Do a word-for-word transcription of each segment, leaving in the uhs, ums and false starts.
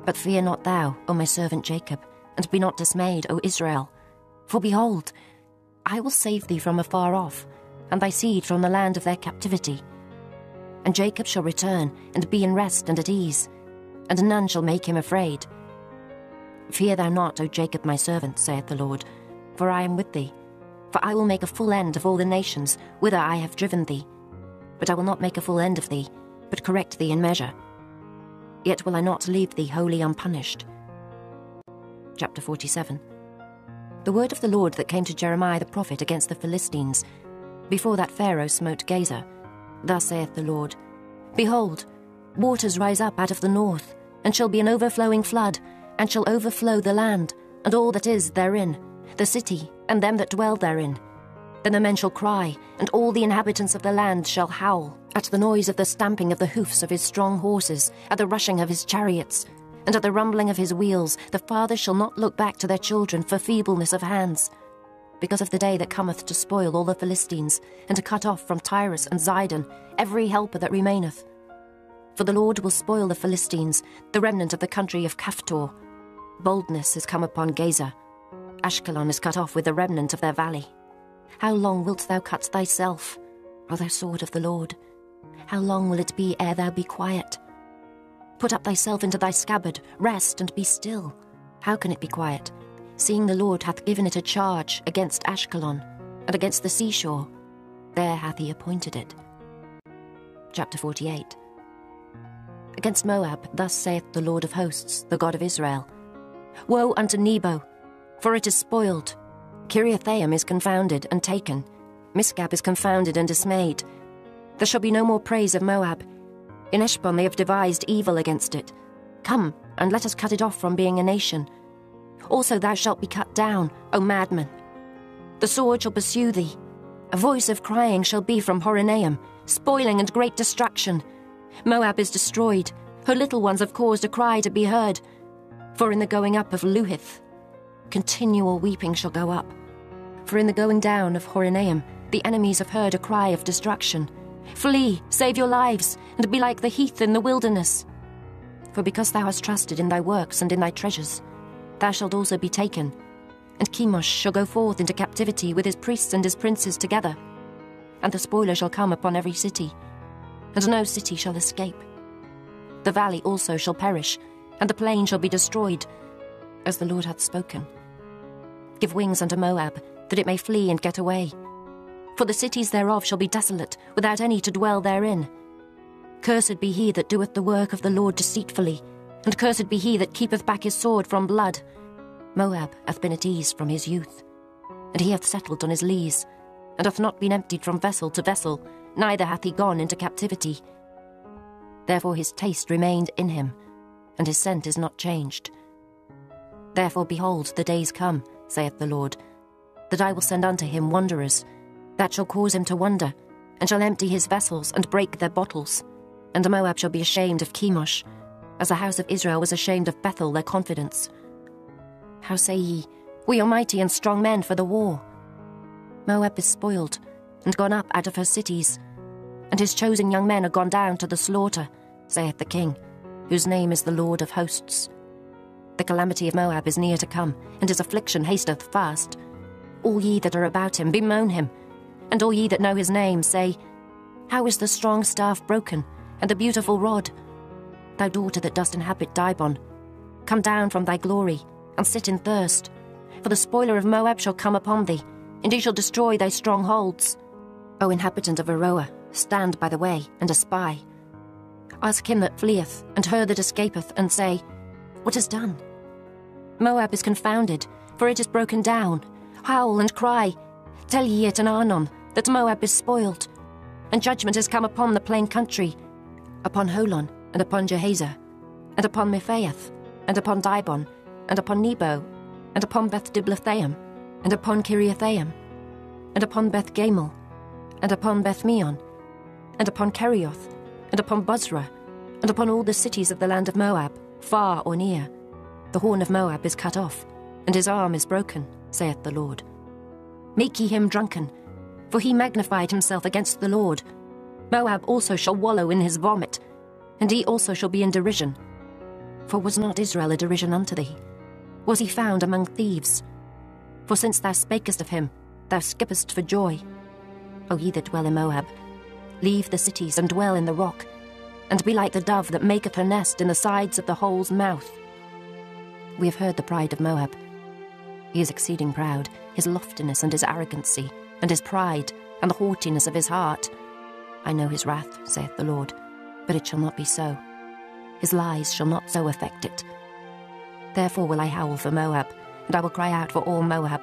But fear not thou, O my servant Jacob, and be not dismayed, O Israel. For behold, I will save thee from afar off, and thy seed from the land of their captivity. And Jacob shall return, and be in rest and at ease, and none shall make him afraid. Fear thou not, O Jacob my servant, saith the Lord, for I am with thee. For I will make a full end of all the nations whither I have driven thee. But I will not make a full end of thee, but correct thee in measure. Yet will I not leave thee wholly unpunished. Chapter forty-seven. The word of the Lord that came to Jeremiah the prophet against the Philistines, before that Pharaoh smote Gaza. Thus saith the Lord, Behold, waters rise up out of the north, and shall be an overflowing flood, and shall overflow the land, and all that is therein, the city, and them that dwell therein. Then the men shall cry, and all the inhabitants of the land shall howl, at the noise of the stamping of the hoofs of his strong horses, at the rushing of his chariots, and at the rumbling of his wheels. The fathers shall not look back to their children for feebleness of hands, because of the day that cometh to spoil all the Philistines, and to cut off from Tyrus and Zidon every helper that remaineth. For the Lord will spoil the Philistines, the remnant of the country of Caphtor. Boldness is come upon Gaza. Ashkelon is cut off with the remnant of their valley. How long wilt thou cut thyself, O thou sword of the Lord? How long will it be ere thou be quiet? Put up thyself into thy scabbard, rest and be still. How can it be quiet, seeing the Lord hath given it a charge against Ashkelon, and against the seashore? There hath he appointed it. Chapter forty-eight. Against Moab thus saith the Lord of hosts, the God of Israel, Woe unto Nebo, for it is spoiled. Kiriathaim is confounded and taken. Misgab is confounded and dismayed. There shall be no more praise of Moab. In Heshbon they have devised evil against it. Come, and let us cut it off from being a nation. Also thou shalt be cut down, O madman. The sword shall pursue thee. A voice of crying shall be from Horonaim, spoiling and great destruction. Moab is destroyed. Her little ones have caused a cry to be heard. For in the going up of Luhith, continual weeping shall go up. For in the going down of Horonaim, the enemies have heard a cry of destruction. Flee, save your lives, and be like the heath in the wilderness. For because thou hast trusted in thy works and in thy treasures, thou shalt also be taken. And Chemosh shall go forth into captivity with his priests and his princes together. And the spoiler shall come upon every city, and no city shall escape. The valley also shall perish, and the plain shall be destroyed, as the Lord hath spoken. Give wings unto Moab, that it may flee and get away. For the cities thereof shall be desolate, without any to dwell therein. Cursed be he that doeth the work of the Lord deceitfully, and cursed be he that keepeth back his sword from blood. Moab hath been at ease from his youth, and he hath settled on his lees, and hath not been emptied from vessel to vessel, neither hath he gone into captivity. Therefore his taste remained in him, and his scent is not changed. Therefore, behold, the days come, saith the Lord, that I will send unto him wanderers, that shall cause him to wander, and shall empty his vessels, and break their bottles. And Moab shall be ashamed of Chemosh, as the house of Israel was ashamed of Bethel, their confidence. How say ye, We are mighty and strong men for the war? Moab is spoiled, and gone up out of her cities, and his chosen young men are gone down to the slaughter, saith the King, whose name is the Lord of hosts. The calamity of Moab is near to come, and his affliction hasteth fast. All ye that are about him, bemoan him, and all ye that know his name, say, How is the strong staff broken, and the beautiful rod? Thou daughter that dost inhabit Dibon, come down from thy glory, and sit in thirst. For the spoiler of Moab shall come upon thee, and he shall destroy thy strongholds. O inhabitant of Aroer, stand by the way, and espy. Ask him that fleeth, and her that escapeth, and say, What is done? Moab is confounded, for it is broken down. Howl and cry, tell ye it in Arnon, that Moab is spoiled. And judgment is come upon the plain country, upon Holon, and upon Jehazer, and upon Mephaeth, and upon Dibon, and upon Nebo, and upon Beth-Diblathaim, and upon Kiriathaim, and upon Beth-Gamel, and upon Beth-Meon, and upon Kerioth, and upon Bozrah, and upon all the cities of the land of Moab, far or near. The horn of Moab is cut off, and his arm is broken, saith the Lord. Make ye him drunken, for he magnified himself against the Lord. Moab also shall wallow in his vomit, and he also shall be in derision. For was not Israel a derision unto thee? Was he found among thieves? For since thou spakest of him, thou skippest for joy. O ye that dwell in Moab, leave the cities and dwell in the rock, and be like the dove that maketh her nest in the sides of the hole's mouth. We have heard the pride of Moab. He is exceeding proud, his loftiness and his arrogancy, and his pride, and the haughtiness of his heart. I know his wrath, saith the Lord, but it shall not be so. His lies shall not so affect it. Therefore will I howl for Moab, and I will cry out for all Moab.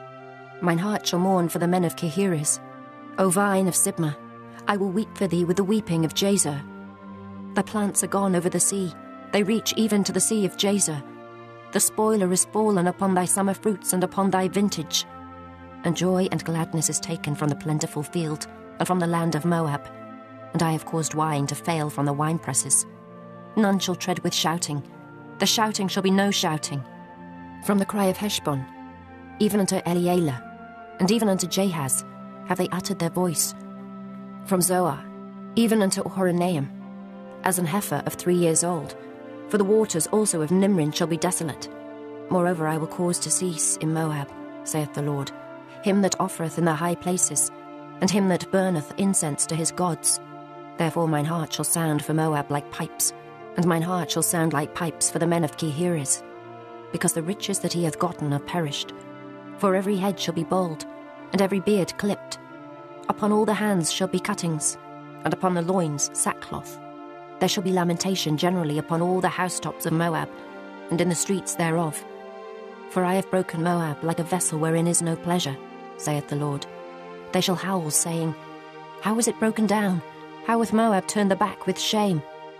Mine heart shall mourn for the men of Kehires. O vine of Sibmah, I will weep for thee with the weeping of Jazer. Thy plants are gone over the sea, they reach even to the sea of Jazer. The spoiler is fallen upon thy summer fruits and upon thy vintage. And joy and gladness is taken from the plentiful field, and from the land of Moab. And I have caused wine to fail from the winepresses. None shall tread with shouting. The shouting shall be no shouting. From the cry of Heshbon, even unto Elealeh, and even unto Jahaz, have they uttered their voice. From Zoar, even unto Horonaim, as an heifer of three years old. For the waters also of Nimrin shall be desolate. Moreover, I will cause to cease in Moab, saith the Lord, him that offereth in the high places, and him that burneth incense to his gods. Therefore mine heart shall sound for Moab like pipes, and mine heart shall sound like pipes for the men of Kehires, because the riches that he hath gotten are perished. For every head shall be bald, and every beard clipped. Upon all the hands shall be cuttings, and upon the loins sackcloth. There shall be lamentation generally upon all the housetops of Moab, and in the streets thereof. For I have broken Moab like a vessel wherein is no pleasure, saith the Lord. They shall howl, saying, How is it broken down? How hath Moab turned the back with shame?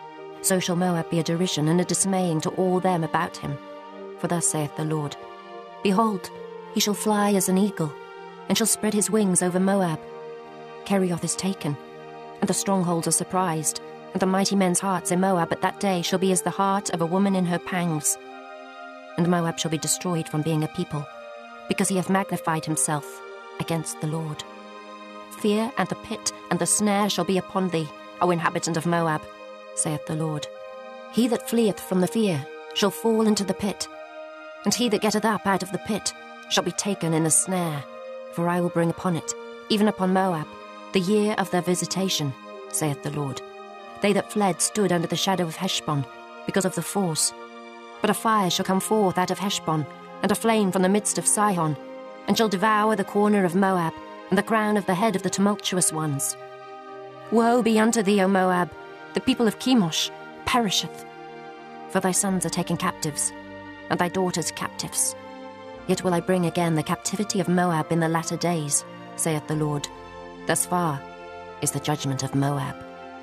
So shall Moab be a derision and a dismaying to all them about him. For thus saith the Lord, Behold, he shall fly as an eagle, and shall spread his wings over Moab. Kerioth is taken, and the strongholds are surprised, and the mighty men's hearts in Moab at that day shall be as the heart of a woman in her pangs. And Moab shall be destroyed from being a people, because he hath magnified himself against the Lord. Fear and the pit and the snare shall be upon thee, O inhabitant of Moab, saith the Lord. He that fleeth from the fear shall fall into the pit, and he that getteth up out of the pit shall be taken in the snare. For I will bring upon it, even upon Moab, the year of their visitation, saith the Lord. They that fled stood under the shadow of Heshbon, because of the force. But a fire shall come forth out of Heshbon, and a flame from the midst of Sihon, and shall devour the corner of Moab, and the crown of the head of the tumultuous ones. Woe be unto thee, O Moab! The people of Chemosh perisheth. For thy sons are taken captives, and thy daughters captives. Yet will I bring again the captivity of Moab in the latter days, saith the Lord. Thus far is the judgment of Moab.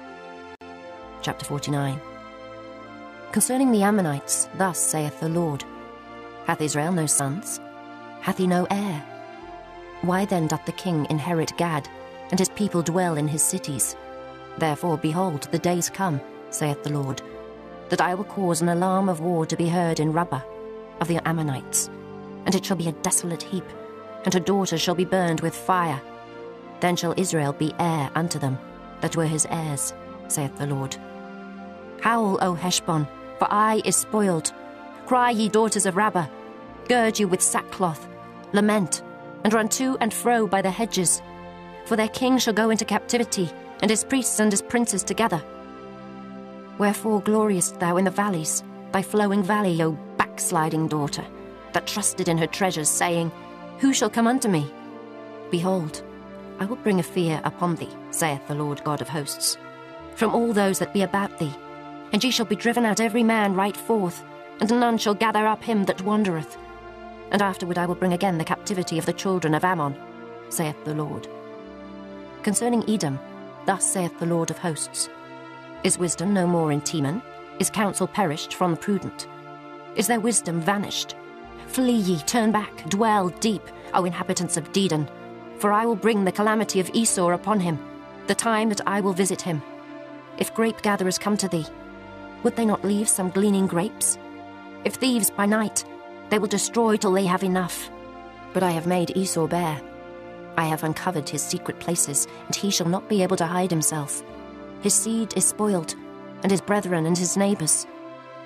Chapter forty-nine. Concerning the Ammonites, thus saith the Lord, Hath Israel no sons? Hath he no heir? Why then doth the king inherit Gad, and his people dwell in his cities? Therefore, behold, the days come, saith the Lord, that I will cause an alarm of war to be heard in Rabbah of the Ammonites, and it shall be a desolate heap, and her daughters shall be burned with fire. Then shall Israel be heir unto them, that were his heirs, saith the Lord. Howl, O Heshbon, for Ai is spoiled. Cry, ye daughters of Rabbah, gird you with sackcloth, lament, and run to and fro by the hedges. For their king shall go into captivity, and his priests and his princes together. Wherefore gloriest thou in the valleys, thy flowing valley, O backsliding daughter, that trusted in her treasures, saying, Who shall come unto me? Behold, I will bring a fear upon thee, saith the Lord God of hosts, from all those that be about thee. And ye shall be driven out every man right forth, and none shall gather up him that wandereth. And afterward I will bring again the captivity of the children of Ammon, saith the Lord. Concerning Edom, thus saith the Lord of hosts, Is wisdom no more in Teman? Is counsel perished from the prudent? Is their wisdom vanished? Flee ye, turn back, dwell deep, O inhabitants of Dedan, for I will bring the calamity of Esau upon him, the time that I will visit him. If grape gatherers come to thee, would they not leave some gleaning grapes? If thieves by night, they will destroy till they have enough. But I have made Esau bare. I have uncovered his secret places, and he shall not be able to hide himself. His seed is spoiled, and his brethren and his neighbours.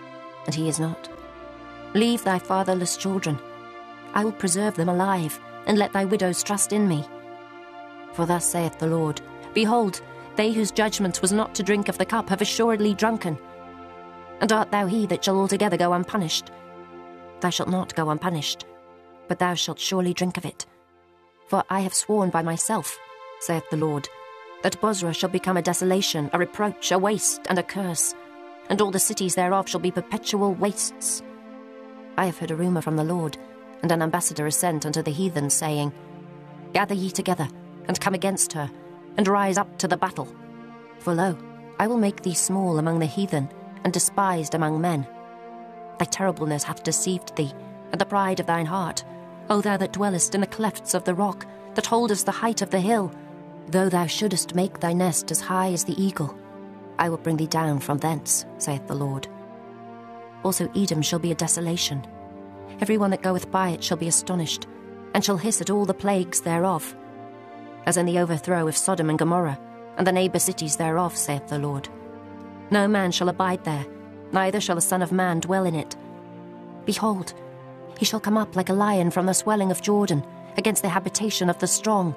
and he is not. Leave thy fatherless children. I will preserve them alive, and let thy widows trust in me. For thus saith the Lord, Behold, they whose judgment was not to drink of the cup have assuredly drunken. And art thou he that shall altogether go unpunished? Thou shalt not go unpunished, but thou shalt surely drink of it. For I have sworn by myself, saith the Lord, that Bozrah shall become a desolation, a reproach, a waste, and a curse, and all the cities thereof shall be perpetual wastes. I have heard a rumour from the Lord, and an ambassador is sent unto the heathen, saying, Gather ye together, and come against her, and rise up to the battle. For lo, I will make thee small among the heathen, and despised among men. Thy terribleness hath deceived thee, and the pride of thine heart, O thou that dwellest in the clefts of the rock, that holdest the height of the hill. Though thou shouldest make thy nest as high as the eagle, I will bring thee down from thence, saith the Lord. Also Edom shall be a desolation. Every one that goeth by it shall be astonished, and shall hiss at all the plagues thereof, as in the overthrow of Sodom and Gomorrah, and the neighbour cities thereof, saith the Lord. No man shall abide there, neither shall a son of man dwell in it. Behold, he shall come up like a lion from the swelling of Jordan, against the habitation of the strong.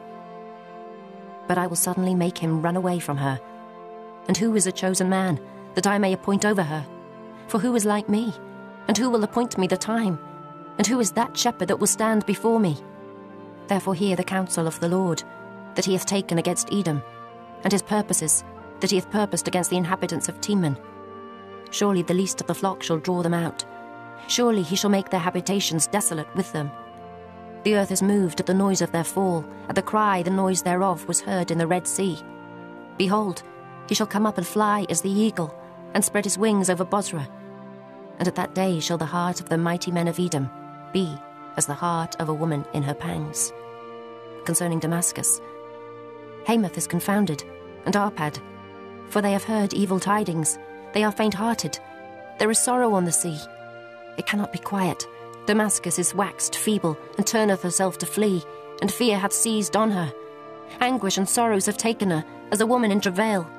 But I will suddenly make him run away from her. And who is a chosen man, that I may appoint over her? For who is like me? And who will appoint me the time? And who is that shepherd that will stand before me? Therefore hear the counsel of the Lord, that he hath taken against Edom, and his purposes, that he hath purposed against the inhabitants of Teman. Surely the least of the flock shall draw them out. Surely he shall make their habitations desolate with them. The earth is moved at the noise of their fall, at the cry the noise thereof was heard in the Red Sea. Behold, he shall come up and fly as the eagle, and spread his wings over Bozrah. And at that day shall the heart of the mighty men of Edom be as the heart of a woman in her pangs. Concerning Damascus, Hamath is confounded, and Arpad, for they have heard evil tidings. They are faint-hearted. There is sorrow on the sea. It cannot be quiet. Damascus is waxed feeble, and turneth herself to flee, and fear hath seized on her. Anguish and sorrows have taken her, as a woman in travail.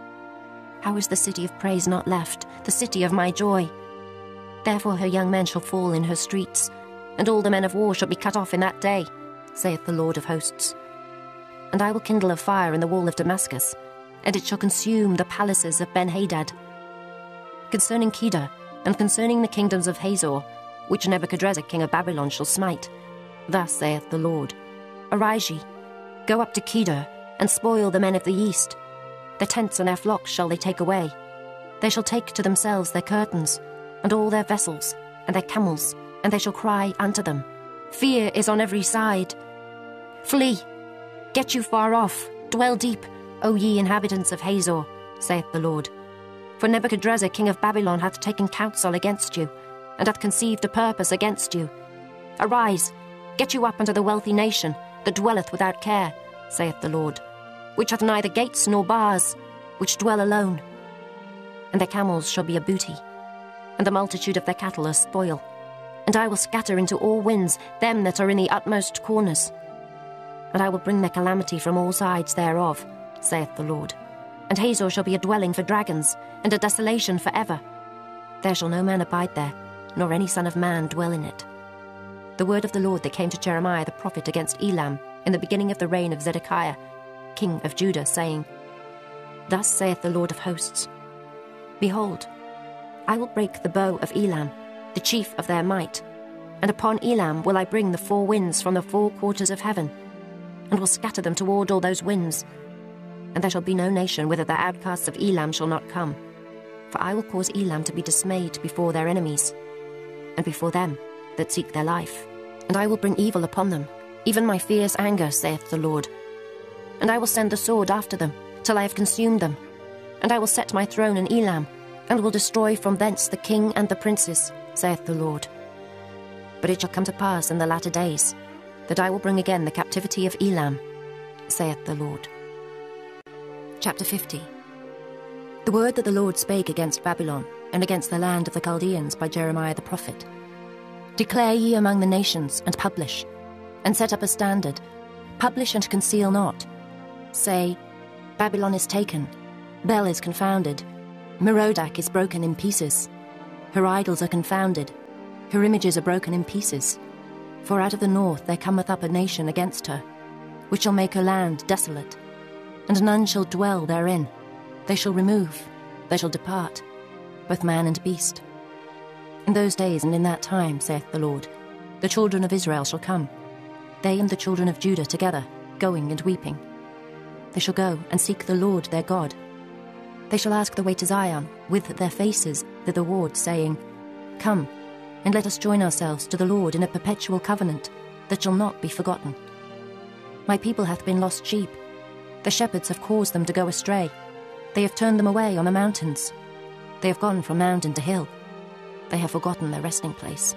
How is the city of praise not left, the city of my joy? Therefore her young men shall fall in her streets, and all the men of war shall be cut off in that day, saith the Lord of hosts. And I will kindle a fire in the wall of Damascus, and it shall consume the palaces of Ben-Hadad. Concerning Kedar, and concerning the kingdoms of Hazor, which Nebuchadrezzar king of Babylon shall smite, thus saith the Lord, Arise ye, go up to Kedar, and spoil the men of the east. Their tents and their flocks shall they take away. They shall take to themselves their curtains, and all their vessels, and their camels, and they shall cry unto them, Fear is on every side. Flee, get you far off, dwell deep, O ye inhabitants of Hazor, saith the Lord. For Nebuchadrezzar king of Babylon hath taken counsel against you, and hath conceived a purpose against you. Arise, get you up unto the wealthy nation, that dwelleth without care, saith the Lord, which hath neither gates nor bars, which dwell alone. And their camels shall be a booty, and the multitude of their cattle a spoil. And I will scatter into all winds them that are in the utmost corners. And I will bring their calamity from all sides thereof, saith the Lord. And Hazor shall be a dwelling for dragons, and a desolation for ever. There shall no man abide there, nor any son of man dwell in it. The word of the Lord that came to Jeremiah the prophet against Elam in the beginning of the reign of Zedekiah, king of Judah, saying, Thus saith the Lord of hosts, Behold, I will break the bow of Elam, the chief of their might, and upon Elam will I bring the four winds from the four quarters of heaven, and will scatter them toward all those winds. And there shall be no nation whither the outcasts of Elam shall not come. For I will cause Elam to be dismayed before their enemies, and before them that seek their life. And I will bring evil upon them, even my fierce anger, saith the Lord. And I will send the sword after them, till I have consumed them. And I will set my throne in Elam, and will destroy from thence the king and the princes, saith the Lord. But it shall come to pass in the latter days, that I will bring again the captivity of Elam, saith the Lord. Chapter fifty. The word that the Lord spake against Babylon, and against the land of the Chaldeans by Jeremiah the prophet. Declare ye among the nations, and publish, and set up a standard. Publish and conceal not. Say, Babylon is taken, Bel is confounded, Merodach is broken in pieces. Her idols are confounded, her images are broken in pieces. For out of the north there cometh up a nation against her, which shall make her land desolate, and none shall dwell therein. They shall remove, they shall depart, both man and beast. In those days and in that time, saith the Lord, the children of Israel shall come, they and the children of Judah together, going and weeping. They shall go and seek the Lord their God. They shall ask the way to Zion, with their faces thitherward, saying, Come, and let us join ourselves to the Lord in a perpetual covenant that shall not be forgotten. My people hath been lost sheep. The shepherds have caused them to go astray. They have turned them away on the mountains. They have gone from mountain to hill. They have forgotten their resting place.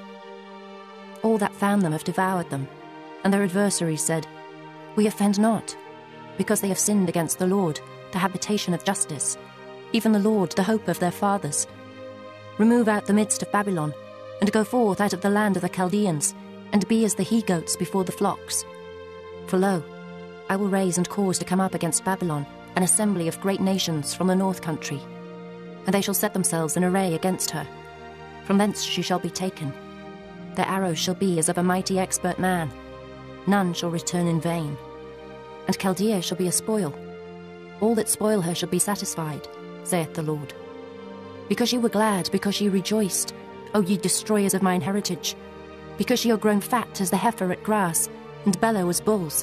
All that found them have devoured them, and their adversaries said, We offend not, because they have sinned against the Lord, the habitation of justice, even the Lord, the hope of their fathers. Remove out the midst of Babylon, and go forth out of the land of the Chaldeans, and be as the he-goats before the flocks. For lo, I will raise and cause to come up against Babylon an assembly of great nations from the north country, and they shall set themselves in array against her. From thence she shall be taken. Their arrows shall be as of a mighty expert man. None shall return in vain. And Chaldea shall be a spoil. All that spoil her shall be satisfied, saith the Lord. Because ye were glad, because ye rejoiced, O ye destroyers of mine heritage, because ye are grown fat as the heifer at grass, and bellow as bulls.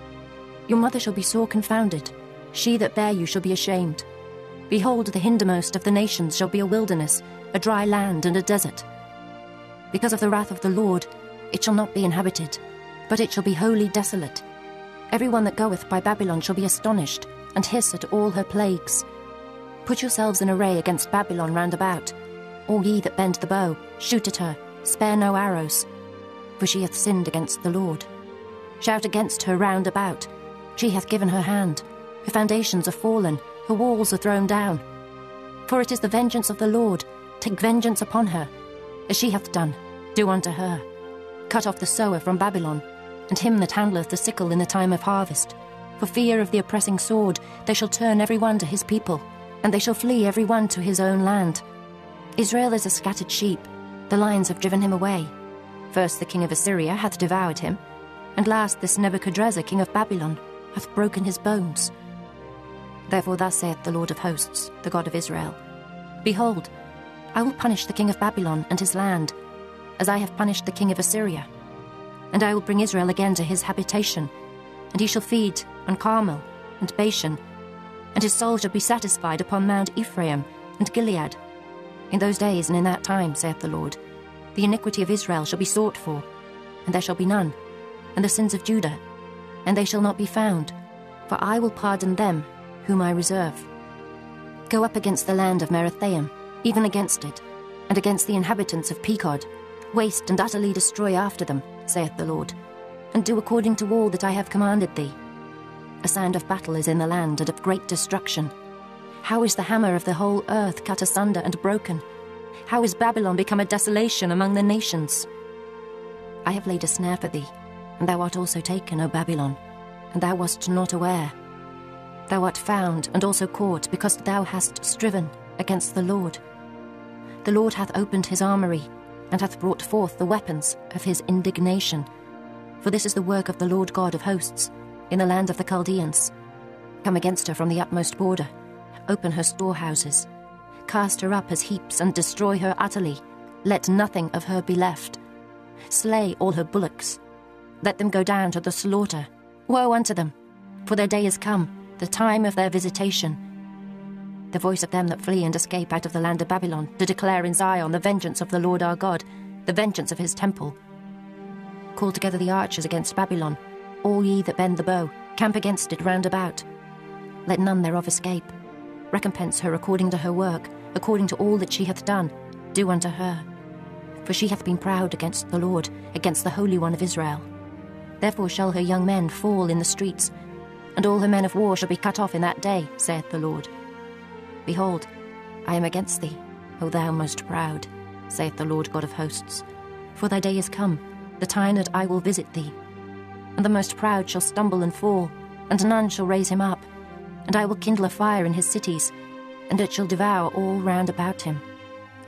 Your mother shall be sore confounded, she that bare you shall be ashamed. Behold, the hindermost of the nations shall be a wilderness, a dry land and a desert. Because of the wrath of the Lord, it shall not be inhabited, but it shall be wholly desolate. Every one that goeth by Babylon shall be astonished, and hiss at all her plagues. Put yourselves in array against Babylon round about. All ye that bend the bow, shoot at her, spare no arrows. For she hath sinned against the Lord. Shout against her round about. She hath given her hand. Her foundations are fallen, her walls are thrown down. For it is the vengeance of the Lord. Take vengeance upon her. As she hath done, do unto her. Cut off the sower from Babylon, and him that handleth the sickle in the time of harvest. For fear of the oppressing sword, they shall turn every one to his people, and they shall flee every one to his own land. Israel is a scattered sheep. The lions have driven him away. First the king of Assyria hath devoured him, and last this Nebuchadrezzar king of Babylon hath broken his bones. Therefore thus saith the Lord of hosts, the God of Israel, Behold, I will punish the king of Babylon and his land, as I have punished the king of Assyria. And I will bring Israel again to his habitation, and he shall feed on Carmel and Bashan, and his soul shall be satisfied upon Mount Ephraim and Gilead. In those days and in that time, saith the Lord, the iniquity of Israel shall be sought for, and there shall be none, and the sins of Judah, and they shall not be found, for I will pardon them whom I reserve. Go up against the land of Merathaim, even against it, and against the inhabitants of Pekod, waste and utterly destroy after them, saith the Lord, and do according to all that I have commanded thee. A sound of battle is in the land, and of great destruction. How is the hammer of the whole earth cut asunder and broken? How is Babylon become a desolation among the nations? I have laid a snare for thee, and thou art also taken, O Babylon, and thou wast not aware. Thou art found and also caught, because thou hast striven against the Lord. The Lord hath opened his armoury, and hath brought forth the weapons of his indignation. For this is the work of the Lord God of hosts, in the land of the Chaldeans. Come against her from the utmost border, open her storehouses, cast her up as heaps, and destroy her utterly. Let nothing of her be left. Slay all her bullocks. Let them go down to the slaughter. Woe unto them, for their day is come, the time of their visitation. The voice of them that flee and escape out of the land of Babylon, to declare in Zion the vengeance of the Lord our God, the vengeance of his temple. Call together the archers against Babylon, all ye that bend the bow, camp against it round about. Let none thereof escape. Recompense her according to her work, according to all that she hath done, do unto her. For she hath been proud against the Lord, against the Holy One of Israel. Therefore shall her young men fall in the streets, and all her men of war shall be cut off in that day, saith the Lord. Behold, I am against thee, O thou most proud, saith the Lord God of hosts. For thy day is come, the time that I will visit thee. And the most proud shall stumble and fall, and none shall raise him up. And I will kindle a fire in his cities, and it shall devour all round about him.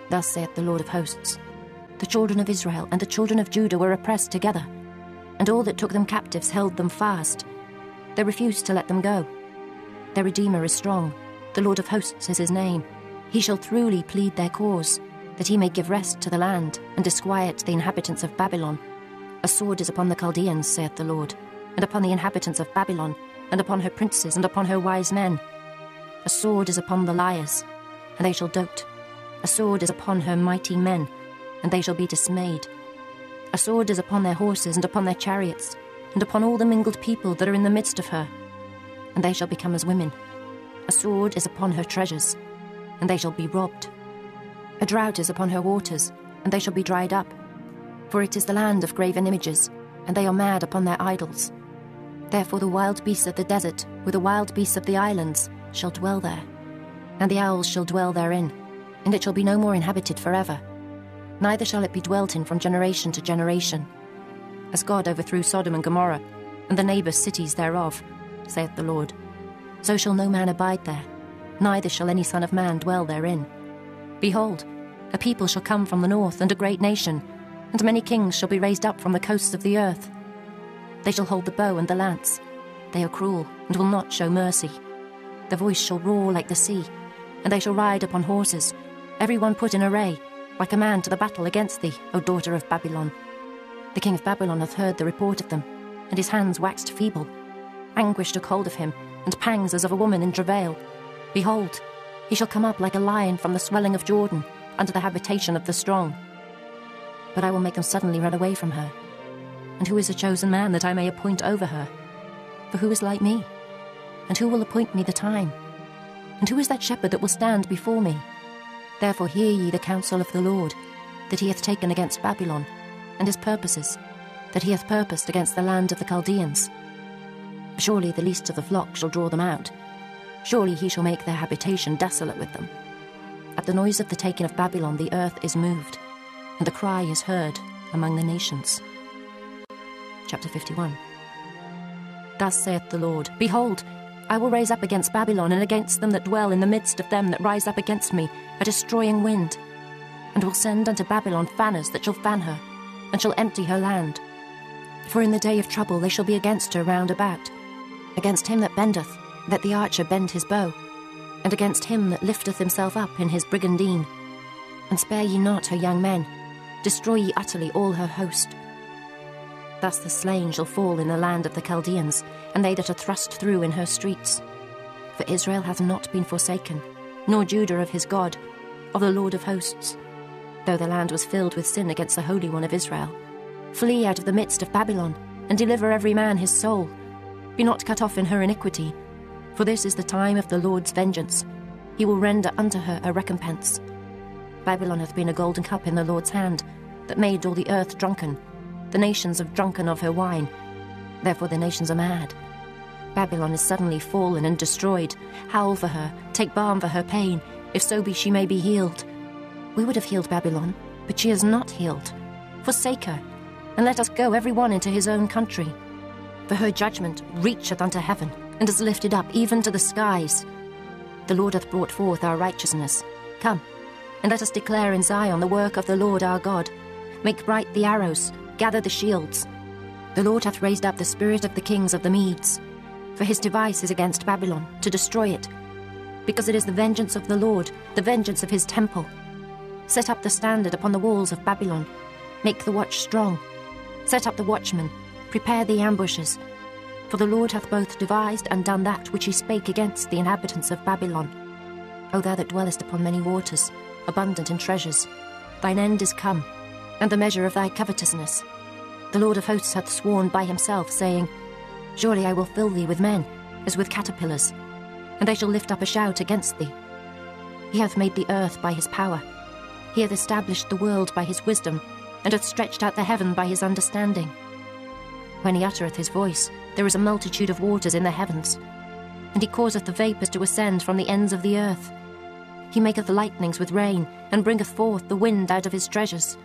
Thus saith the Lord of hosts, the children of Israel and the children of Judah were oppressed together, and all that took them captives held them fast. They refused to let them go. Their Redeemer is strong, the Lord of hosts is his name. He shall truly plead their cause, that he may give rest to the land, and disquiet the inhabitants of Babylon. A sword is upon the Chaldeans, saith the Lord, and upon the inhabitants of Babylon, and upon her princes, and upon her wise men. A sword is upon the liars, and they shall dote. A sword is upon her mighty men, and they shall be dismayed. A sword is upon their horses, and upon their chariots, and upon all the mingled people that are in the midst of her, and they shall become as women. A sword is upon her treasures, and they shall be robbed. A drought is upon her waters, and they shall be dried up. For it is the land of graven images, and they are mad upon their idols. Therefore the wild beasts of the desert, with the wild beasts of the islands, shall dwell there, and the owls shall dwell therein, and it shall be no more inhabited forever. Neither shall it be dwelt in from generation to generation. As God overthrew Sodom and Gomorrah, and the neighbour cities thereof, saith the Lord, so shall no man abide there, neither shall any son of man dwell therein. Behold, a people shall come from the north, and a great nation, and many kings shall be raised up from the coasts of the earth. They shall hold the bow and the lance. They are cruel, and will not show mercy. Their voice shall roar like the sea, and they shall ride upon horses, every one put in array, like a man to the battle against thee, O daughter of Babylon. The king of Babylon hath heard the report of them, and his hands waxed feeble. Anguish took hold of him, and pangs as of a woman in travail. Behold, he shall come up like a lion from the swelling of Jordan, unto the habitation of the strong. But I will make them suddenly run away from her. And who is a chosen man that I may appoint over her? For who is like me? And who will appoint me the time? And who is that shepherd that will stand before me? Therefore hear ye the counsel of the Lord, that he hath taken against Babylon, and his purposes, that he hath purposed against the land of the Chaldeans. Surely the least of the flock shall draw them out. Surely he shall make their habitation desolate with them. At the noise of the taking of Babylon the earth is moved, and the cry is heard among the nations. Chapter fifty-one. Thus saith the Lord, Behold, I will raise up against Babylon, and against them that dwell in the midst of them that rise up against me, a destroying wind, and will send unto Babylon fanners that shall fan her, and shall empty her land. For in the day of trouble they shall be against her round about, against him that bendeth, that the archer bend his bow, and against him that lifteth himself up in his brigandine. And spare ye not her young men, destroy ye utterly all her host. Thus the slain shall fall in the land of the Chaldeans, and they that are thrust through in her streets. For Israel hath not been forsaken, nor Judah of his God, of the Lord of hosts, though the land was filled with sin against the Holy One of Israel. Flee out of the midst of Babylon, and deliver every man his soul. Be not cut off in her iniquity, for this is the time of the Lord's vengeance. He will render unto her a recompense. Babylon hath been a golden cup in the Lord's hand, that made all the earth drunken. The nations have drunken of her wine, therefore the nations are mad. Babylon is suddenly fallen and destroyed. Howl for her, take balm for her pain, if so be she may be healed. We would have healed Babylon, but she is not healed. Forsake her, and let us go every one into his own country. For her judgment reacheth unto heaven, and is lifted up even to the skies. The Lord hath brought forth our righteousness. Come, and let us declare in Zion the work of the Lord our God. Make bright the arrows, gather the shields. The Lord hath raised up the spirit of the kings of the Medes. For his device is against Babylon, to destroy it. Because it is the vengeance of the Lord, the vengeance of his temple. Set up the standard upon the walls of Babylon. Make the watch strong. Set up the watchmen. Prepare the ambushes. For the Lord hath both devised and done that which he spake against the inhabitants of Babylon. O thou that dwellest upon many waters, abundant in treasures, thine end is come, and the measure of thy covetousness. The Lord of hosts hath sworn by himself, saying, Surely I will fill thee with men, as with caterpillars, and they shall lift up a shout against thee. He hath made the earth by his power. He hath established the world by his wisdom, and hath stretched out the heaven by his understanding. When he uttereth his voice, there is a multitude of waters in the heavens, and he causeth the vapours to ascend from the ends of the earth. He maketh lightnings with rain, and bringeth forth the wind out of his treasures.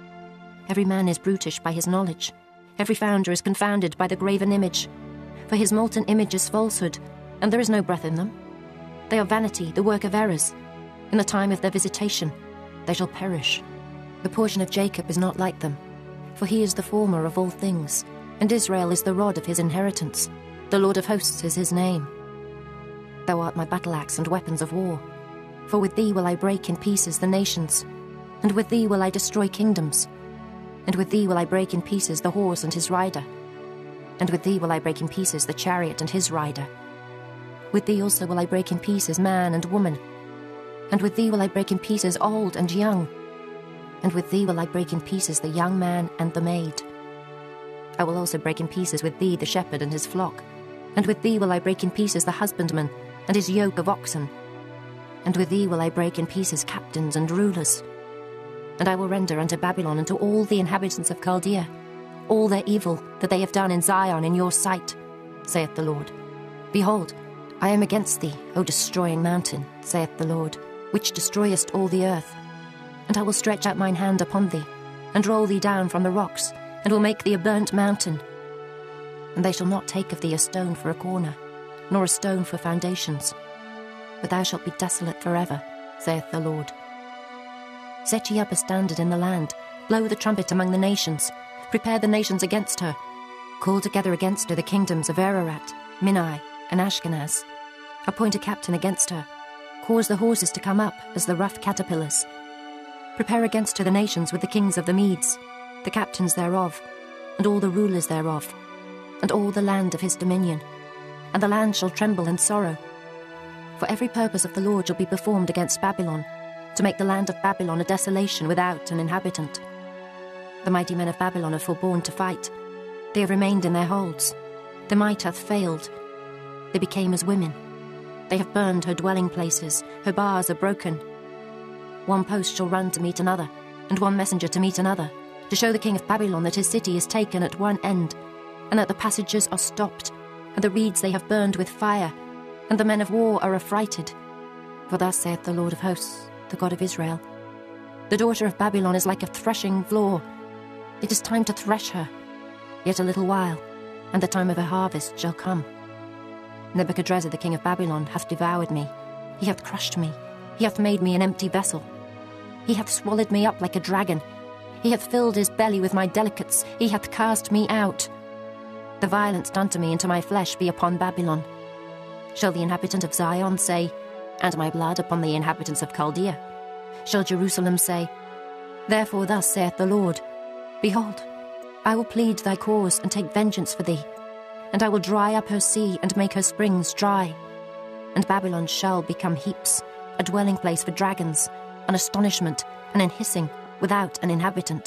Every man is brutish by his knowledge. Every founder is confounded by the graven image. For his molten image is falsehood, and there is no breath in them. They are vanity, the work of errors. In the time of their visitation, they shall perish. The portion of Jacob is not like them, for he is the former of all things, and Israel is the rod of his inheritance. The Lord of hosts is his name. Thou art my battle-axe and weapons of war. For with thee will I break in pieces the nations, and with thee will I destroy kingdoms. And with thee will I break in pieces the horse and his rider. And with thee will I break in pieces the chariot and his rider. With thee also will I break in pieces man and woman. And with thee will I break in pieces old and young. And with thee will I break in pieces the young man and the maid. I will also break in pieces with thee the shepherd and his flock. And with thee will I break in pieces the husbandman and his yoke of oxen. And with thee will I break in pieces captains and rulers. And I will render unto Babylon and to all the inhabitants of Chaldea all their evil that they have done in Zion in your sight, saith the Lord. Behold, I am against thee, O destroying mountain, saith the Lord, which destroyest all the earth. And I will stretch out mine hand upon thee, and roll thee down from the rocks, and will make thee a burnt mountain. And they shall not take of thee a stone for a corner, nor a stone for foundations. But thou shalt be desolate forever, saith the Lord. Set ye up a standard in the land, blow the trumpet among the nations, prepare the nations against her. Call together against her the kingdoms of Ararat, Minai, and Ashkenaz. Appoint a captain against her. Cause the horses to come up as the rough caterpillars. Prepare against her the nations with the kings of the Medes, the captains thereof, and all the rulers thereof, and all the land of his dominion. And the land shall tremble in sorrow. For every purpose of the Lord shall be performed against Babylon, to make the land of Babylon a desolation without an inhabitant. The mighty men of Babylon have forborne to fight. They have remained in their holds. Their might hath failed. They became as women. They have burned her dwelling places. Her bars are broken. One post shall run to meet another, and one messenger to meet another, to show the king of Babylon that his city is taken at one end, and that the passages are stopped, and the reeds they have burned with fire, and the men of war are affrighted. For thus saith the Lord of hosts, the God of Israel, the daughter of Babylon is like a threshing floor. It is time to thresh her. Yet a little while, and the time of her harvest shall come. Nebuchadrezzar the king of Babylon hath devoured me. He hath crushed me. He hath made me an empty vessel. He hath swallowed me up like a dragon. He hath filled his belly with my delicates. He hath cast me out. The violence done to me and to my flesh be upon Babylon. Shall the inhabitant of Zion say, and my blood upon the inhabitants of Chaldea? Shall Jerusalem say, therefore thus saith the Lord, behold, I will plead thy cause and take vengeance for thee, and I will dry up her sea and make her springs dry. And Babylon shall become heaps, a dwelling place for dragons, an astonishment, and an hissing, without an inhabitant.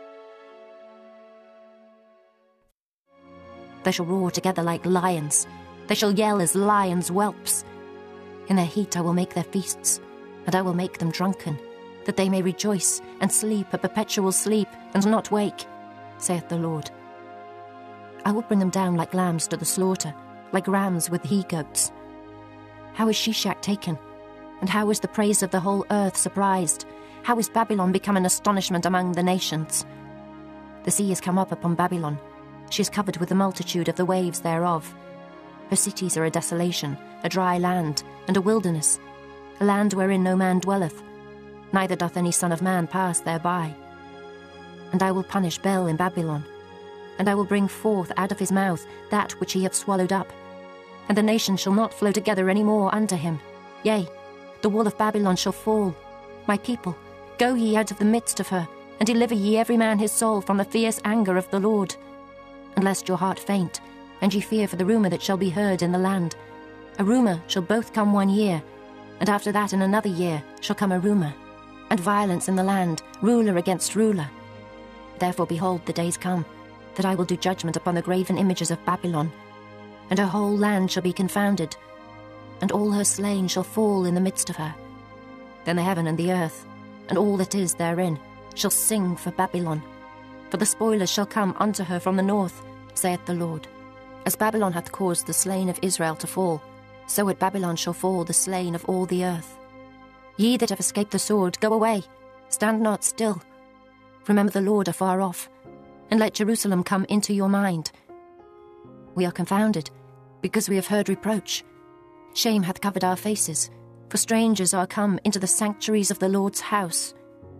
They shall roar together like lions. They shall yell as lions' whelps. In their heat I will make their feasts, and I will make them drunken, that they may rejoice and sleep a perpetual sleep, and not wake, saith the Lord. I will bring them down like lambs to the slaughter, like rams with he-goats. How is Shishak taken? And how is the praise of the whole earth surprised? How is Babylon become an astonishment among the nations? The sea is come up upon Babylon. She is covered with the multitude of the waves thereof. Her cities are a desolation, a dry land, and a wilderness, a land wherein no man dwelleth, neither doth any son of man pass thereby. And I will punish Bel in Babylon, and I will bring forth out of his mouth that which he hath swallowed up, and the nations shall not flow together any more unto him. Yea, the wall of Babylon shall fall. My people, go ye out of the midst of her, and deliver ye every man his soul from the fierce anger of the Lord. And lest your heart faint, and ye fear for the rumour that shall be heard in the land. A rumour shall both come one year, and after that in another year shall come a rumour, and violence in the land, ruler against ruler. Therefore behold, the days come, that I will do judgment upon the graven images of Babylon, and her whole land shall be confounded, and all her slain shall fall in the midst of her. Then the heaven and the earth, and all that is therein, shall sing for Babylon. For the spoilers shall come unto her from the north, saith the Lord. As Babylon hath caused the slain of Israel to fall, so at Babylon shall fall the slain of all the earth. Ye that have escaped the sword, go away, stand not still. Remember the Lord afar off, and let Jerusalem come into your mind. We are confounded, because we have heard reproach. Shame hath covered our faces, for strangers are come into the sanctuaries of the Lord's house.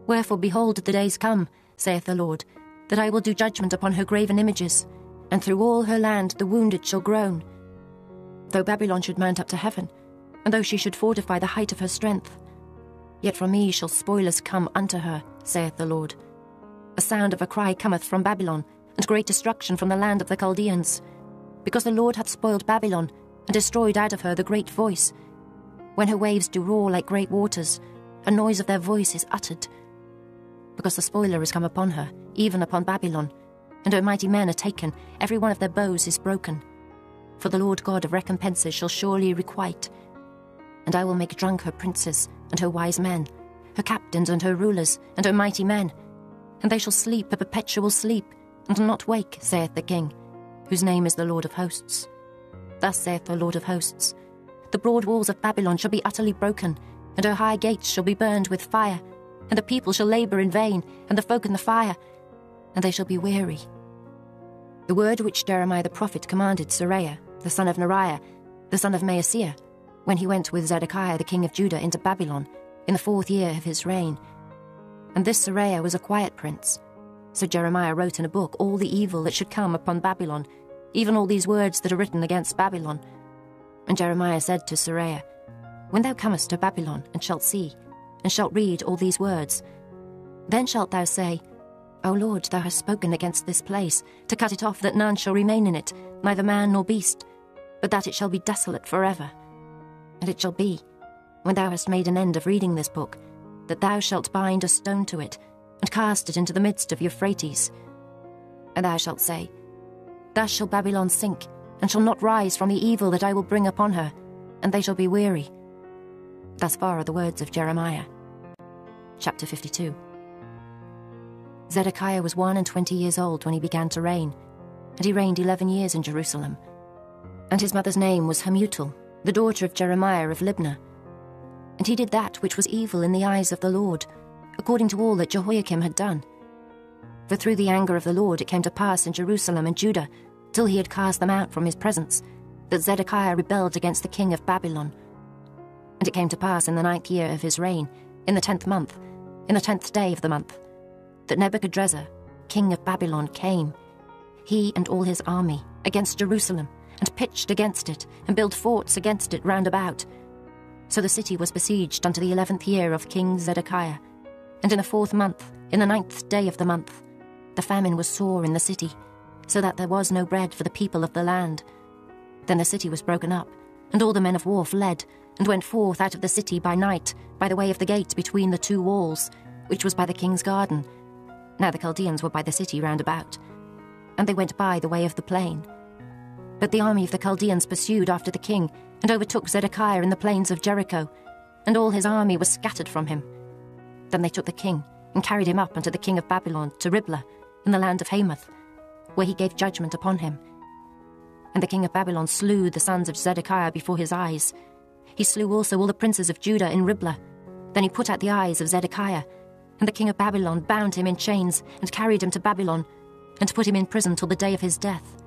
Wherefore, behold, the days come, saith the Lord, that I will do judgment upon her graven images, and through all her land the wounded shall groan. Though Babylon should mount up to heaven, and though she should fortify the height of her strength, yet from me shall spoilers come unto her, saith the Lord. A sound of a cry cometh from Babylon, and great destruction from the land of the Chaldeans, because the Lord hath spoiled Babylon, and destroyed out of her the great voice. When her waves do roar like great waters, a noise of their voice is uttered. Because the spoiler is come upon her, even upon Babylon, and her mighty men are taken, every one of their bows is broken. For the Lord God of recompenses shall surely requite. And I will make drunk her princes, and her wise men, her captains and her rulers, and her mighty men. And they shall sleep a perpetual sleep, and not wake, saith the King, whose name is the Lord of hosts. Thus saith the Lord of hosts, the broad walls of Babylon shall be utterly broken, and her high gates shall be burned with fire, and the people shall labour in vain, and the folk in the fire, and they shall be weary. The word which Jeremiah the prophet commanded Seraiah, the son of Neriah, the son of Maaseiah, when he went with Zedekiah the king of Judah into Babylon, in the fourth year of his reign. And this Seraiah was a quiet prince. So Jeremiah wrote in a book all the evil that should come upon Babylon, even all these words that are written against Babylon. And Jeremiah said to Seraiah, When thou comest to Babylon, and shalt see, and shalt read all these words, then shalt thou say, O Lord, thou hast spoken against this place, to cut it off, that none shall remain in it, neither man nor beast, but that it shall be desolate forever. And it shall be, when thou hast made an end of reading this book, that thou shalt bind a stone to it, and cast it into the midst of Euphrates. And thou shalt say, Thus shall Babylon sink, and shall not rise from the evil that I will bring upon her, and they shall be weary. Thus far are the words of Jeremiah. Chapter fifty-two. Zedekiah was one and twenty years old when he began to reign, and he reigned eleven years in Jerusalem. And his mother's name was Hamutal, the daughter of Jeremiah of Libnah. And he did that which was evil in the eyes of the Lord, according to all that Jehoiakim had done. For through the anger of the Lord it came to pass in Jerusalem and Judah, till he had cast them out from his presence, that Zedekiah rebelled against the king of Babylon. And it came to pass in the ninth year of his reign, in the tenth month, in the tenth day of the month, that Nebuchadrezzar, king of Babylon, came, he and all his army, against Jerusalem, and pitched against it, and built forts against it round about. So the city was besieged unto the eleventh year of King Zedekiah. And in the fourth month, in the ninth day of the month, the famine was sore in the city, so that there was no bread for the people of the land. Then the city was broken up, and all the men of war fled, and went forth out of the city by night, by the way of the gate between the two walls, which was by the king's garden. Now the Chaldeans were by the city round about, and they went by the way of the plain. But the army of the Chaldeans pursued after the king, and overtook Zedekiah in the plains of Jericho, and all his army was scattered from him. Then they took the king, and carried him up unto the king of Babylon, to Riblah, in the land of Hamath, where he gave judgment upon him. And the king of Babylon slew the sons of Zedekiah before his eyes. He slew also all the princes of Judah in Riblah. Then he put out the eyes of Zedekiah, and the king of Babylon bound him in chains, and carried him to Babylon, and put him in prison till the day of his death.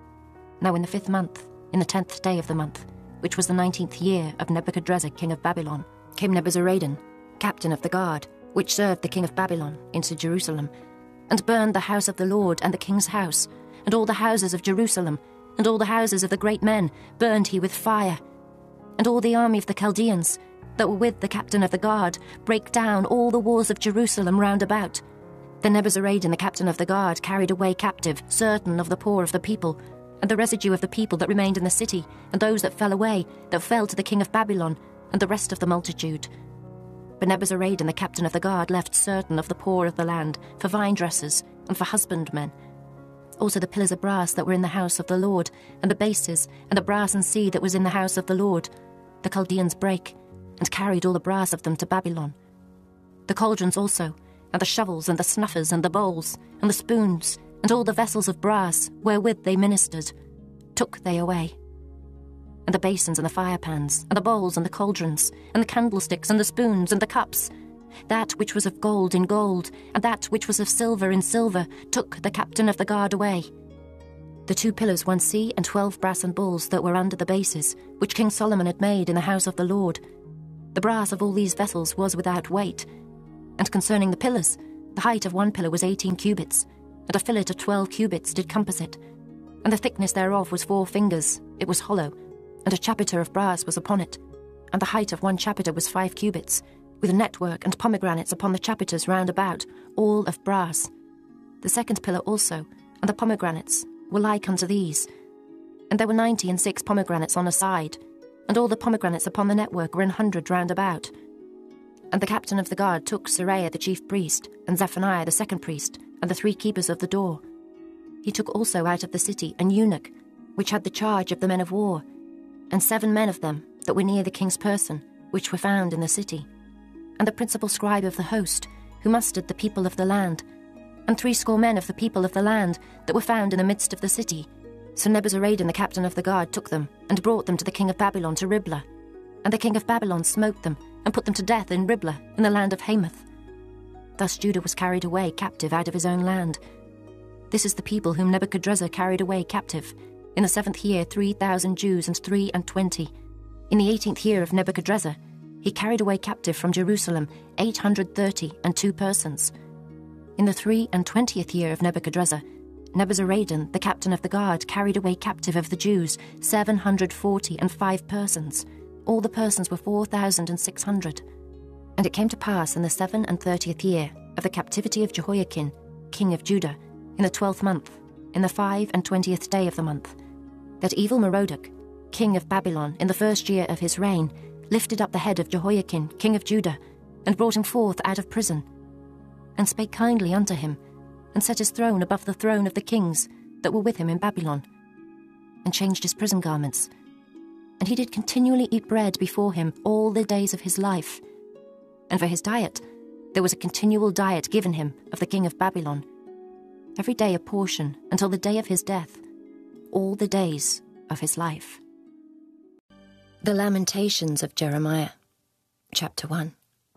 Now in the fifth month, in the tenth day of the month, which was the nineteenth year of Nebuchadrezzar king of Babylon, came Nebuzaradan, captain of the guard, which served the king of Babylon, into Jerusalem, and burned the house of the Lord and the king's house, and all the houses of Jerusalem, and all the houses of the great men burned he with fire. And all the army of the Chaldeans, that were with the captain of the guard, brake down all the walls of Jerusalem round about. Then Nebuzaradan the captain of the guard carried away captive certain of the poor of the people, and the residue of the people that remained in the city, and those that fell away, that fell to the king of Babylon, and the rest of the multitude. But Nebuzaradan the captain of the guard left certain of the poor of the land for vine dressers and for husbandmen. Also the pillars of brass that were in the house of the Lord, and the bases, and the brass and sea that was in the house of the Lord, the Chaldeans brake, and carried all the brass of them to Babylon. The cauldrons also, and the shovels, and the snuffers, and the bowls, and the spoons, and all the vessels of brass wherewith they ministered, took they away. And the basins, and the firepans, and the bowls, and the cauldrons, and the candlesticks, and the spoons, and the cups, that which was of gold in gold, and that which was of silver in silver, took the captain of the guard away. The two pillars, one sea, and twelve brassen bulls that were under the bases, which King Solomon had made in the house of the Lord. The brass of all these vessels was without weight, And concerning the pillars, the height of one pillar was eighteen cubits, and a fillet of twelve cubits did compass it. And the thickness thereof was four fingers, it was hollow, and a chapiter of brass was upon it. And the height of one chapiter was five cubits, with network and pomegranates upon the chapiters round about, all of brass. The second pillar also, and the pomegranates, were like unto these. And there were ninety and six pomegranates on a side, and all the pomegranates upon the network were an hundred round about. And the captain of the guard took Seraiah the chief priest, and Zephaniah the second priest, and the three keepers of the door. He took also out of the city an eunuch, which had the charge of the men of war, and seven men of them that were near the king's person, which were found in the city, and the principal scribe of the host, who mustered the people of the land, and threescore men of the people of the land that were found in the midst of the city. So Nebuzaradan the captain of the guard took them, and brought them to the king of Babylon to Riblah. And the king of Babylon smote them, and put them to death in Riblah, in the land of Hamath. Thus Judah was carried away captive out of his own land. This is the people whom Nebuchadrezzar carried away captive. In the seventh year three thousand Jews and three and twenty. In the eighteenth year of Nebuchadrezzar, he carried away captive from Jerusalem eight hundred thirty and two persons. In the three and twentieth year of Nebuchadrezzar, Nebuzaradan, the captain of the guard, carried away captive of the Jews seven hundred forty and five persons. All the persons were four thousand and six hundred. And it came to pass in the seven and thirtieth year of the captivity of Jehoiakim, king of Judah, in the twelfth month, in the five and twentieth day of the month, that evil Merodach, king of Babylon, in the first year of his reign, lifted up the head of Jehoiakim, king of Judah, and brought him forth out of prison, and spake kindly unto him, and set his throne above the throne of the kings that were with him in Babylon, and changed his prison garments. And he did continually eat bread before him all the days of his life. And for his diet, there was a continual diet given him of the king of Babylon, every day a portion until the day of his death, all the days of his life. The Lamentations of Jeremiah, Chapter one.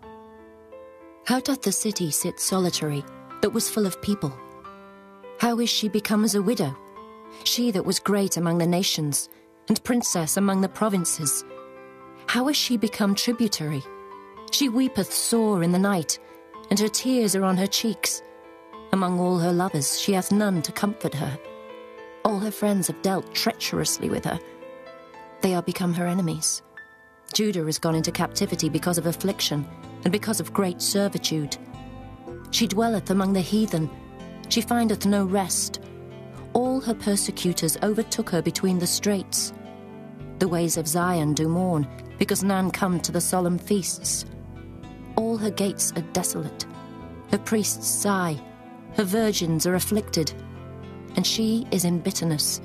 How doth the city sit solitary, that was full of people? How is she become as a widow, she that was great among the nations, and princess among the provinces? How is she become tributary? She weepeth sore in the night, and her tears are on her cheeks. Among all her lovers she hath none to comfort her. All her friends have dealt treacherously with her. They are become her enemies. Judah is gone into captivity because of affliction, and because of great servitude. She dwelleth among the heathen, she findeth no rest. All her persecutors overtook her between the straits. The ways of Zion do mourn, because none come to the solemn feasts. All her gates are desolate, her priests sigh, her virgins are afflicted, and she is in bitterness.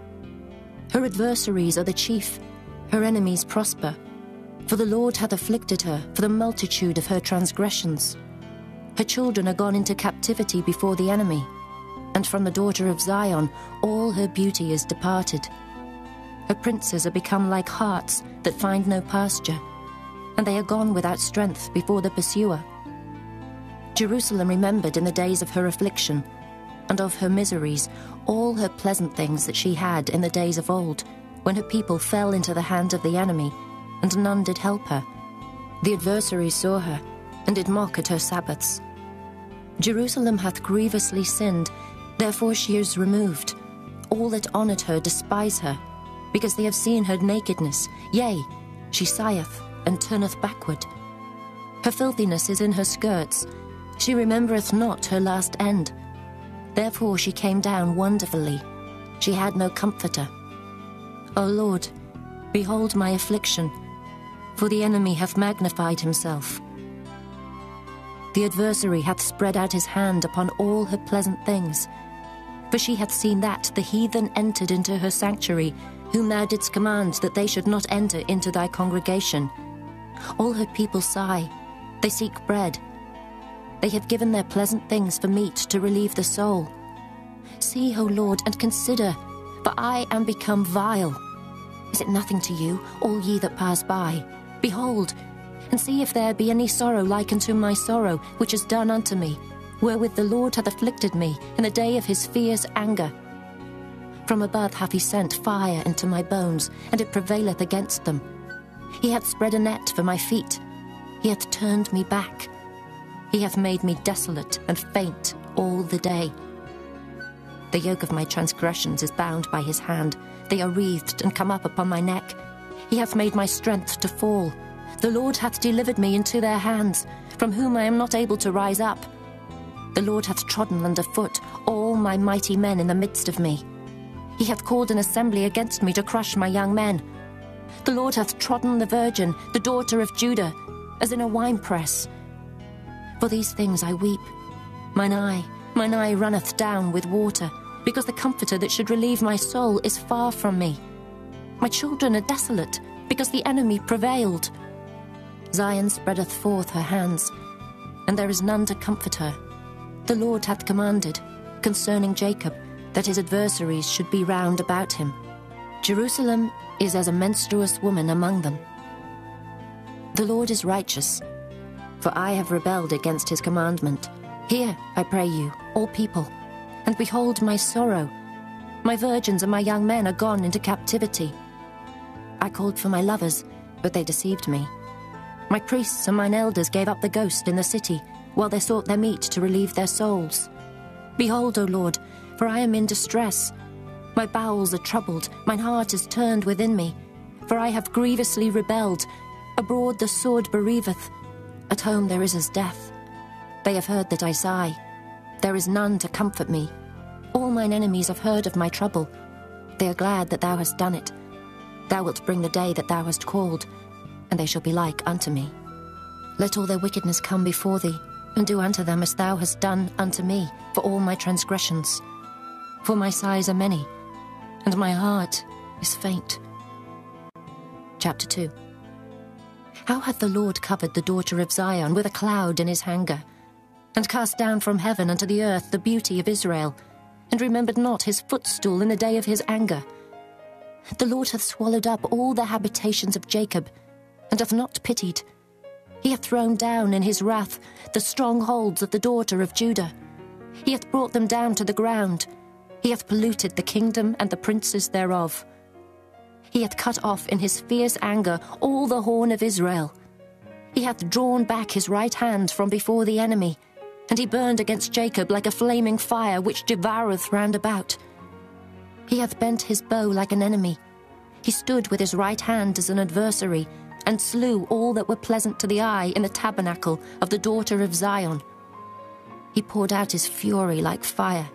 Her adversaries are the chief, her enemies prosper, for the Lord hath afflicted her for the multitude of her transgressions. Her children are gone into captivity before the enemy, and from the daughter of Zion all her beauty is departed. Her princes are become like harts that find no pasture, and they are gone without strength before the pursuer. Jerusalem remembered in the days of her affliction, and of her miseries, all her pleasant things that she had in the days of old, when her people fell into the hand of the enemy, and none did help her. The adversaries saw her, and did mock at her Sabbaths. Jerusalem hath grievously sinned, therefore she is removed. All that honoured her despise her, because they have seen her nakedness. Yea, she sigheth, and turneth backward. Her filthiness is in her skirts, she remembereth not her last end. Therefore she came down wonderfully, she had no comforter. O Lord, behold my affliction, for the enemy hath magnified himself. The adversary hath spread out his hand upon all her pleasant things, for she hath seen that the heathen entered into her sanctuary, whom thou didst command that they should not enter into thy congregation. All her people sigh, they seek bread. They have given their pleasant things for meat to relieve the soul. See, O Lord, and consider, for I am become vile. Is it nothing to you, all ye that pass by? Behold, and see if there be any sorrow like unto my sorrow, which is done unto me, wherewith the Lord hath afflicted me in the day of his fierce anger. From above hath he sent fire into my bones, and it prevaileth against them. He hath spread a net for my feet, he hath turned me back. He hath made me desolate and faint all the day. The yoke of my transgressions is bound by his hand. They are wreathed and come up upon my neck. He hath made my strength to fall. The Lord hath delivered me into their hands, from whom I am not able to rise up. The Lord hath trodden under foot all my mighty men in the midst of me. He hath called an assembly against me to crush my young men. The Lord hath trodden the virgin, the daughter of Judah, as in a winepress. For these things I weep. Mine eye, mine eye runneth down with water, because the comforter that should relieve my soul is far from me. My children are desolate, because the enemy prevailed. Zion spreadeth forth her hands, and there is none to comfort her. The Lord hath commanded, concerning Jacob, that his adversaries should be round about him. Jerusalem is as a menstruous woman among them. The Lord is righteous, for I have rebelled against his commandment. Hear, I pray you, all people, and behold my sorrow. My virgins and my young men are gone into captivity. I called for my lovers, but they deceived me. My priests and mine elders gave up the ghost in the city, while they sought their meat to relieve their souls. Behold, O Lord, for I am in distress. My bowels are troubled, mine heart is turned within me. For I have grievously rebelled. Abroad the sword bereaveth. At home there is as death. They have heard that I sigh. There is none to comfort me. All mine enemies have heard of my trouble. They are glad that thou hast done it. Thou wilt bring the day that thou hast called, and they shall be like unto me. Let all their wickedness come before thee, and do unto them as thou hast done unto me for all my transgressions. For my sighs are many, and my heart is faint. Chapter two. How hath the Lord covered the daughter of Zion with a cloud in his anger, and cast down from heaven unto the earth the beauty of Israel, and remembered not his footstool in the day of his anger. The Lord hath swallowed up all the habitations of Jacob, and hath not pitied. He hath thrown down in his wrath the strongholds of the daughter of Judah. He hath brought them down to the ground. He hath polluted the kingdom and the princes thereof. He hath cut off in his fierce anger all the horn of Israel. He hath drawn back his right hand from before the enemy, and he burned against Jacob like a flaming fire which devoureth round about. He hath bent his bow like an enemy. He stood with his right hand as an adversary, and slew all that were pleasant to the eye in the tabernacle of the daughter of Zion. He poured out his fury like fire.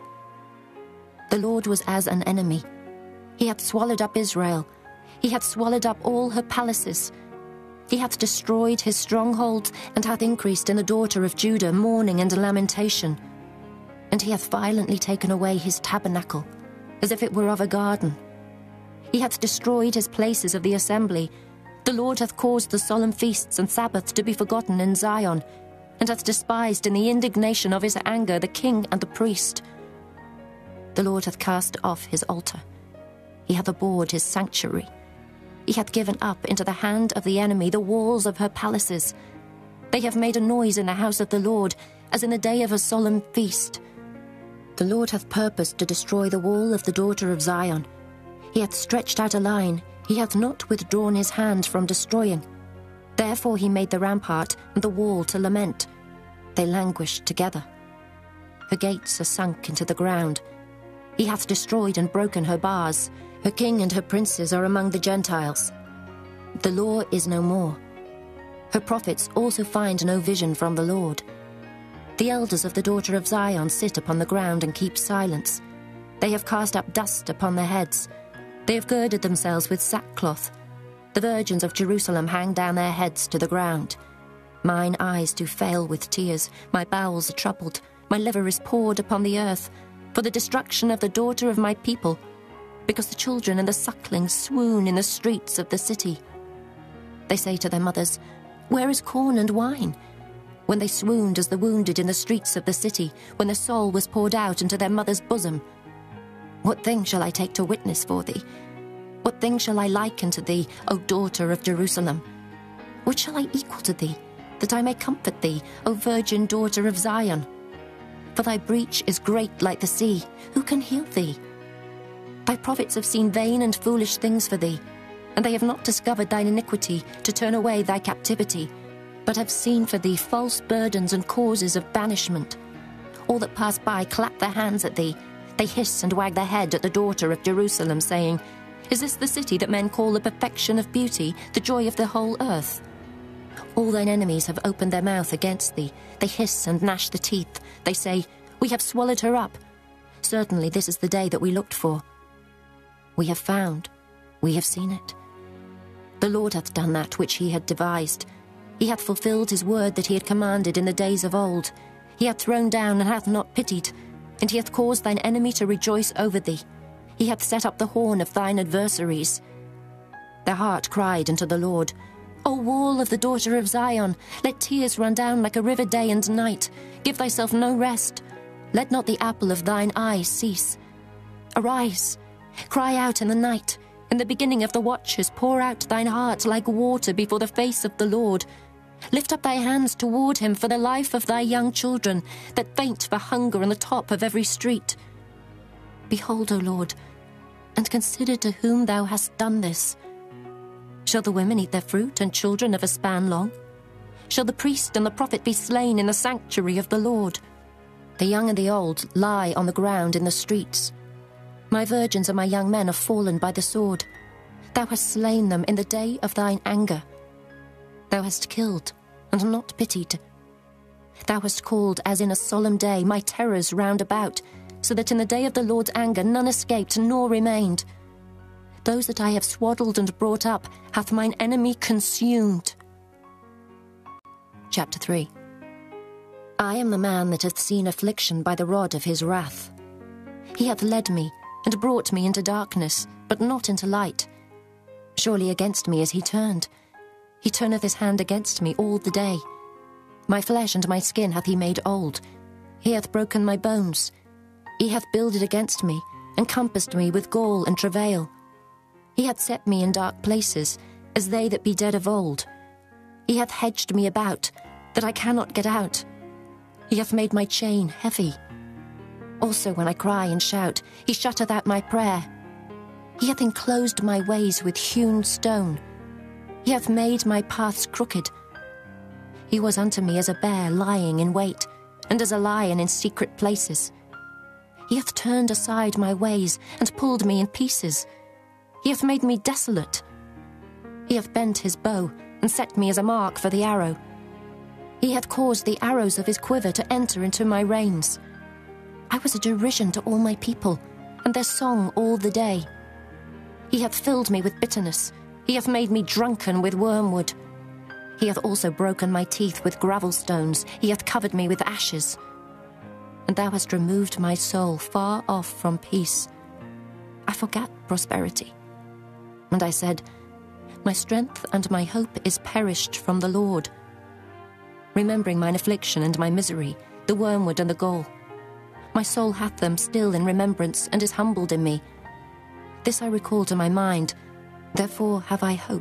The Lord was as an enemy. He hath swallowed up Israel. He hath swallowed up all her palaces. He hath destroyed his strongholds, and hath increased in the daughter of Judah mourning and lamentation. And he hath violently taken away his tabernacle, as if it were of a garden. He hath destroyed his places of the assembly. The Lord hath caused the solemn feasts and Sabbaths to be forgotten in Zion, and hath despised in the indignation of his anger the king and the priest. The Lord hath cast off his altar. He hath abhorred his sanctuary. He hath given up into the hand of the enemy the walls of her palaces. They have made a noise in the house of the Lord, as in the day of a solemn feast. The Lord hath purposed to destroy the wall of the daughter of Zion. He hath stretched out a line. He hath not withdrawn his hand from destroying. Therefore he made the rampart and the wall to lament. They languished together. Her gates are sunk into the ground. He hath destroyed and broken her bars. Her king and her princes are among the Gentiles. The law is no more. Her prophets also find no vision from the Lord. The elders of the daughter of Zion sit upon the ground and keep silence. They have cast up dust upon their heads. They have girded themselves with sackcloth. The virgins of Jerusalem hang down their heads to the ground. Mine eyes do fail with tears. My bowels are troubled. My liver is poured upon the earth, for the destruction of the daughter of my people, because the children and the sucklings swoon in the streets of the city. They say to their mothers, Where is corn and wine? When they swooned as the wounded in the streets of the city, when their soul was poured out into their mother's bosom. What thing shall I take to witness for thee? What thing shall I liken to thee, O daughter of Jerusalem? What shall I equal to thee, that I may comfort thee, O virgin daughter of Zion? For thy breach is great like the sea. Who can heal thee? Thy prophets have seen vain and foolish things for thee, and they have not discovered thine iniquity, to turn away thy captivity. but have seen for thee false burdens and causes of banishment. All that pass by clap their hands at thee. They hiss and wag their head at the daughter of Jerusalem, saying, Is this the city that men call the perfection of beauty, the joy of the whole earth? All thine enemies have opened their mouth against thee. They hiss and gnash the teeth. They say, We have swallowed her up. Certainly this is the day that we looked for. We have found, we have seen it. The Lord hath done that which he had devised. He hath fulfilled his word that he had commanded in the days of old. He hath thrown down and hath not pitied, and he hath caused thine enemy to rejoice over thee. He hath set up the horn of thine adversaries. Their heart cried unto the Lord, O wall of the daughter of Zion, let tears run down like a river day and night. Give thyself no rest. Let not the apple of thine eye cease. Arise, cry out in the night. In the beginning of the watches, pour out thine heart like water before the face of the Lord. Lift up thy hands toward him for the life of thy young children, that faint for hunger on the top of every street. Behold, O Lord, and consider to whom thou hast done this. Shall the women eat their fruit, and children of a span long? Shall the priest and the prophet be slain in the sanctuary of the Lord? The young and the old lie on the ground in the streets. My virgins and my young men are fallen by the sword. Thou hast slain them in the day of thine anger. Thou hast killed, and not pitied. Thou hast called, as in a solemn day, my terrors round about, so that in the day of the Lord's anger none escaped nor remained. Those that I have swaddled and brought up hath mine enemy consumed. Chapter three. I am the man that hath seen affliction by the rod of his wrath. He hath led me, and brought me into darkness, but not into light. Surely against me is he turned. He turneth his hand against me all the day. My flesh and my skin hath he made old. He hath broken my bones. He hath builded against me, and compassed me with gall and travail. He hath set me in dark places, as they that be dead of old. He hath hedged me about, that I cannot get out. He hath made my chain heavy. Also when I cry and shout, he shutteth out my prayer. He hath enclosed my ways with hewn stone. He hath made my paths crooked. He was unto me as a bear lying in wait, and as a lion in secret places. He hath turned aside my ways, and pulled me in pieces. He hath made me desolate. He hath bent his bow, and set me as a mark for the arrow. He hath caused the arrows of his quiver to enter into my reins. I was a derision to all my people, and their song all the day. He hath filled me with bitterness. He hath made me drunken with wormwood. He hath also broken my teeth with gravel stones. He hath covered me with ashes. And thou hast removed my soul far off from peace. I forgat prosperity. And I said, My strength and my hope is perished from the Lord. Remembering mine affliction and my misery, the wormwood and the gall. My soul hath them still in remembrance, and is humbled in me. This I recall to my mind, therefore have I hope.